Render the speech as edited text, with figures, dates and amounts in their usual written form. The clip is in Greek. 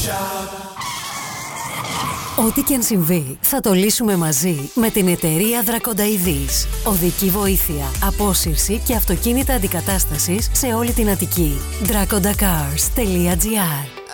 Ό,τι και αν συμβεί, θα το λύσουμε μαζί με την εταιρεία Δρακονταειδής. Οδική βοήθεια, απόσυρση και αυτοκίνητα αντικατάστασης σε όλη την Αττική. drakondacars.gr